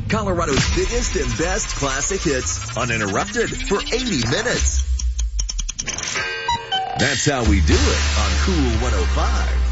Colorado's biggest and best classic hits uninterrupted for 80 minutes. That's how we do it on Cool 105.